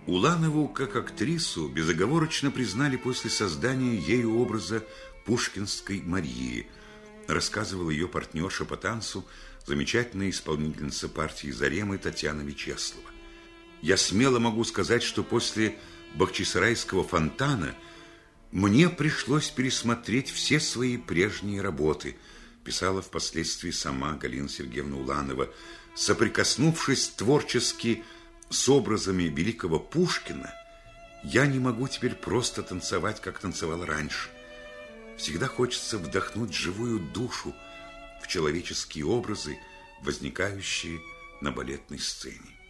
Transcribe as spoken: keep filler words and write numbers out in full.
Уланову как актрису безоговорочно признали после создания ею образа пушкинской Марии, рассказывала ее партнерша по танцу, замечательная исполнительница партии Заремы Татьяна Вячеслава. Я смело могу сказать, что после Бахчисарайского фонтана мне пришлось пересмотреть все свои прежние работы, писала впоследствии сама Галина Сергеевна Уланова, соприкоснувшись творчески с образами великого Пушкина, я не могу теперь просто танцевать, как танцевал раньше. Всегда хочется вдохнуть живую душу в человеческие образы, возникающие на балетной сцене.